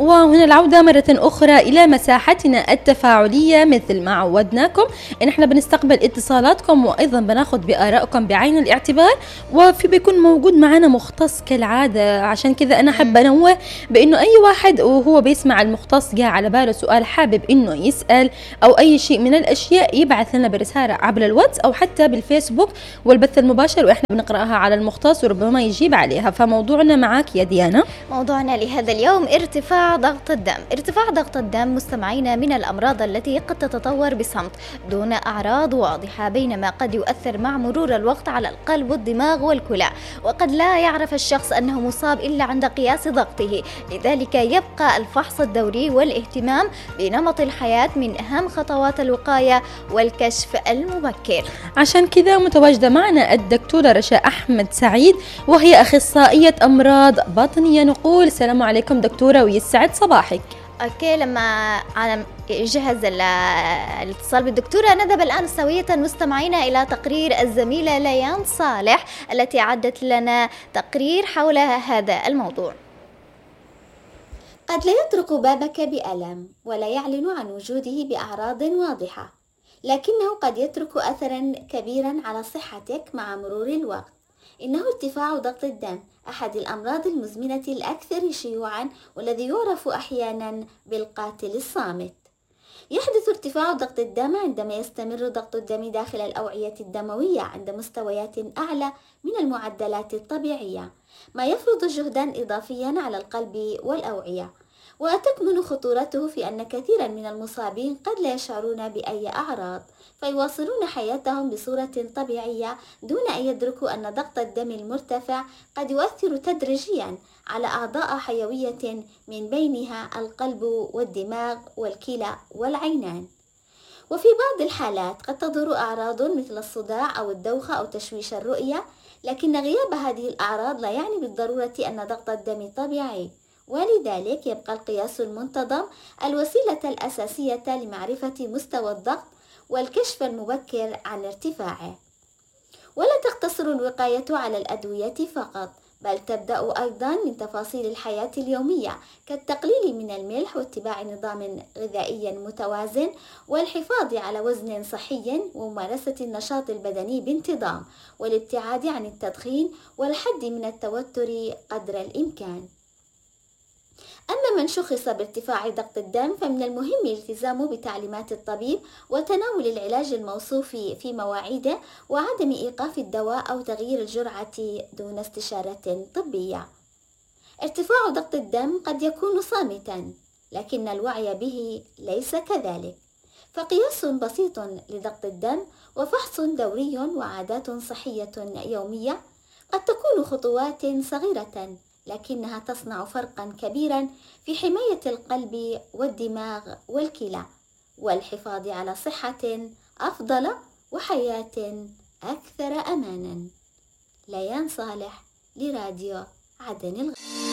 وهنا العودة مرة أخرى إلى مساحتنا التفاعلية. مثل ما عودناكم إن احنا بنستقبل اتصالاتكم وأيضا بناخد بآرائكم بعين الاعتبار، وفي بيكون موجود معنا مختص كالعادة. عشان كذا أنا حابة أنوه بأنه أي واحد وهو بيسمع المختص جاء على باله سؤال حابب أنه يسأل أو أي شيء من الأشياء يبعث لنا برسالة عبر الواتس أو حتى بالفيسبوك والبث المباشر، وإحنا بنقرأها على المختص وربما يجيب عليها. فموضوعنا معك يا ديانا. موضوعنا لهذا اليوم ارتفاع ضغط الدم. ارتفاع ضغط الدم مستمعينا من الأمراض التي قد تتطور بصمت دون أعراض واضحة، بينما قد يؤثر مع مرور الوقت على القلب والدماغ والكلى، وقد لا يعرف الشخص أنه مصاب إلا عند قياس ضغطه. لذلك يبقى الفحص الدوري والاهتمام بنمط الحياة من أهم خطوات الوقاية والكشف المبكر. عشان كذا متواجدة معنا الدكتورة رشا أحمد سعيد، وهي أخصائية أمراض باطنية. نقول السلام عليكم دكتورة ويسعد صباحك. اوكي، لما جهز الاتصال بالدكتورة نذهب الآن سوية مستمعينا إلى تقرير الزميلة ليان صالح التي أعدت لنا تقرير حول هذا الموضوع. قد لا يطرق بابك بألم ولا يعلن عن وجوده بأعراض واضحة، لكنه قد يترك أثرا كبيرا على صحتك مع مرور الوقت. إنه ارتفاع ضغط الدم، أحد الأمراض المزمنة الأكثر شيوعا والذي يعرف أحيانا بالقاتل الصامت. يحدث ارتفاع ضغط الدم عندما يستمر ضغط الدم داخل الأوعية الدموية عند مستويات أعلى من المعدلات الطبيعية، ما يفرض جهدا إضافيا على القلب والأوعية. وتكمن خطورته في أن كثيرا من المصابين قد لا يشعرون بأي أعراض، فيواصلون حياتهم بصورة طبيعية دون أن يدركوا أن ضغط الدم المرتفع قد يؤثر تدريجيا على أعضاء حيوية من بينها القلب والدماغ والكلى والعينان. وفي بعض الحالات قد تظهر أعراض مثل الصداع أو الدوخة أو تشويش الرؤية، لكن غياب هذه الأعراض لا يعني بالضرورة أن ضغط الدم طبيعي، ولذلك يبقى القياس المنتظم الوسيلة الأساسية لمعرفة مستوى الضغط والكشف المبكر عن ارتفاعه. ولا تقتصر الوقاية على الأدوية فقط، بل تبدأ أيضا من تفاصيل الحياة اليومية كالتقليل من الملح واتباع نظام غذائي متوازن والحفاظ على وزن صحي وممارسة النشاط البدني بانتظام والابتعاد عن التدخين والحد من التوتر قدر الإمكان. أما من شخص بارتفاع ضغط الدم فمن المهم الالتزام بتعليمات الطبيب وتناول العلاج الموصوف في مواعيده وعدم إيقاف الدواء أو تغيير الجرعة دون استشارة طبية. ارتفاع ضغط الدم قد يكون صامتا، لكن الوعي به ليس كذلك، فقياس بسيط لضغط الدم وفحص دوري وعادات صحية يومية قد تكون خطوات صغيرة لكنها تصنع فرقا كبيرا في حماية القلب والدماغ والكلى والحفاظ على صحة أفضل وحياة أكثر أمانا. ليان صالح لراديو عدن الغد.